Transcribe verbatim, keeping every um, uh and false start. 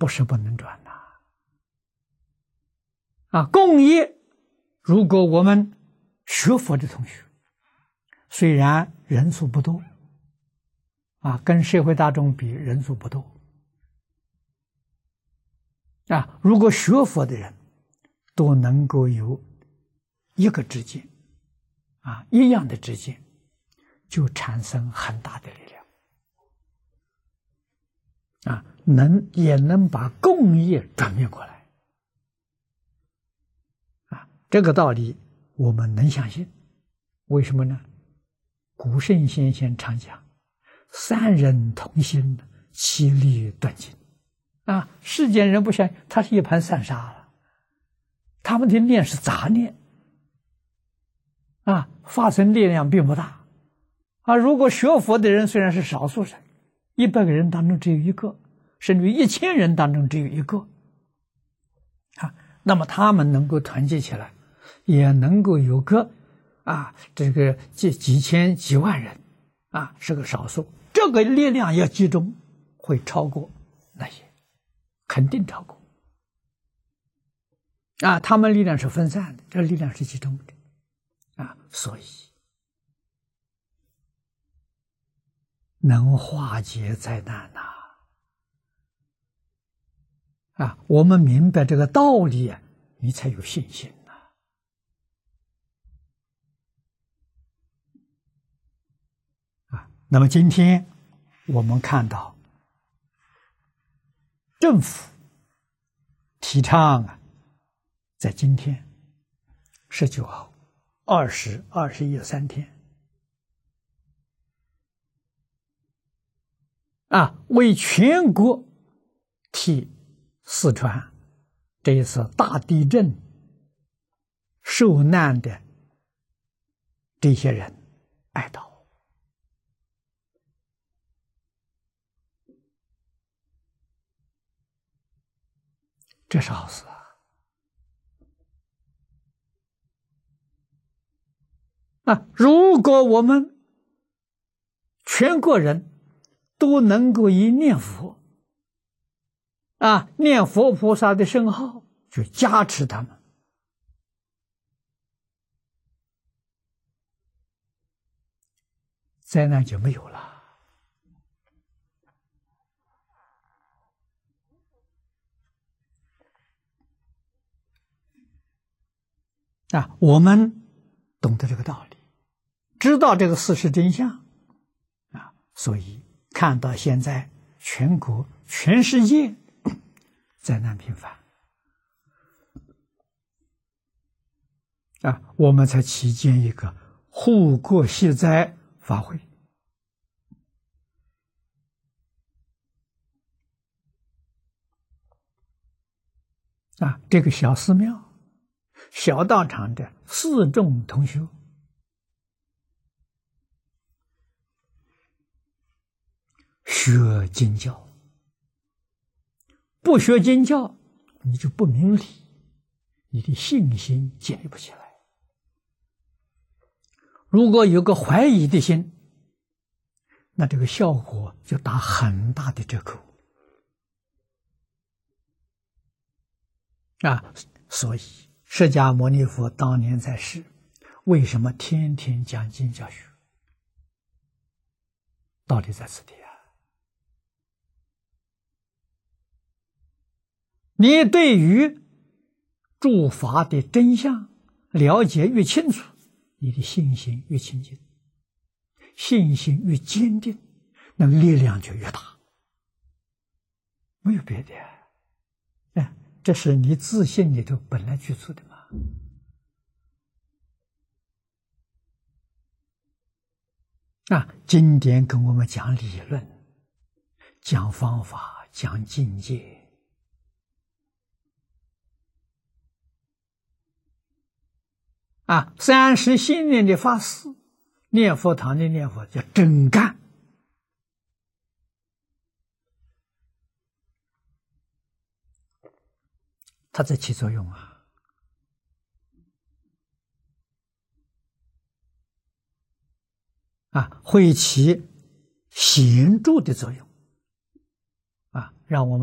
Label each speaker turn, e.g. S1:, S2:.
S1: 不是不能转呐。啊，共业，如果我们学佛的同学，虽然人数不多，啊，跟社会大众比人数不多，啊，如果学佛的人都能够有一个知见，啊，一样的知见，就产生很大的力量，啊，能也能把共业转变过来，啊，这个道理我们能相信。为什么呢？古圣先贤常讲，三人同心，其利断金。啊，世间人不相信，他是一盘散沙了，他们的念是杂念，啊，发生力量并不大。啊，如果学佛的人虽然是少数人，一百个人当中只有一个，甚至于一千人当中只有一个，啊，那么他们能够团结起来，也能够有个啊，这个几几千几万人，啊，是个少数，这个力量要集中，会超过那些，肯定超过。啊，他们力量是分散的，这力量是集中的，啊，所以能化解灾难呐！啊，我们明白这个道理啊，你才有信心呐。啊，那么今天我们看到政府提倡啊，在今天十九号、二十、二十一三天。啊，为全国替四川这一次大地震受难的这些人哀悼。这是好事啊！啊，如果我们全国人都能够一念佛，啊，念佛菩萨的圣号，就加持他们，灾难就没有了。啊，我们懂得这个道理，知道这个事实真相，啊，所以看到现在全国、全世界灾难频繁，啊，我们才起建一个护国息灾法会。啊，这个小寺庙、小道场的四众同修，学经教，不学经教，你就不明理，你的信心建立不起来。如果有个怀疑的心，那这个效果就打很大的折扣。啊，所以释迦牟尼佛当年在世，为什么天天讲经教学？道理在此地啊！你对于诸法的真相了解越清楚，你的信心越清净，信心越坚定，那力量就越大。没有别的，哎，这是你自信里头本来具足的嘛。啊，经典跟我们讲理论，讲方法，讲境界。啊，三十心念的发誓，念佛堂的念佛叫真干。它在起作用啊！啊，会起显著的作用啊，让我们